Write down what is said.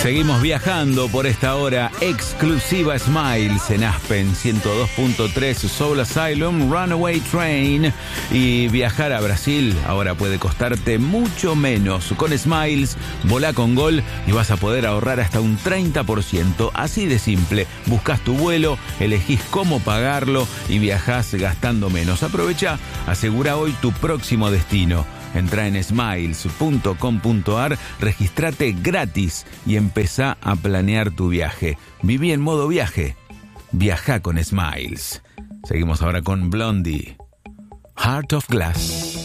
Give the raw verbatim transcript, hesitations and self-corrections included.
Seguimos viajando por esta hora exclusiva Smiles en Aspen ciento dos punto tres Soul Asylum Runaway Train. Y viajar a Brasil ahora puede costarte mucho menos. Con Smiles, volá con Gol y vas a poder ahorrar hasta un treinta por ciento. Así de simple. Buscas tu vuelo, elegís cómo pagarlo y viajás gastando menos. Aprovecha, asegura hoy tu próximo destino. Entra en smiles punto com punto ar, registrate gratis y empezá a planear tu viaje. Viví en modo viaje. Viajá con Smiles. Seguimos ahora con Blondie. Heart of Glass.